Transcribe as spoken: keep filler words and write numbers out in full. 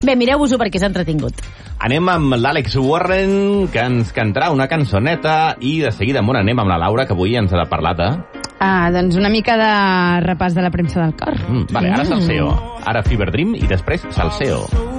Bé, mireu-vos-ho perquè és entretingut. Anem amb l'Àlex Warren, que ens cantarà una cançoneta, i de seguida amunt anem amb la Laura, que avui ens ha parlat de... Ah, doncs una mica de repàs de la premsa del cor. Mm, vale, ara Salseo. Ara Fever Dream i després Salseo.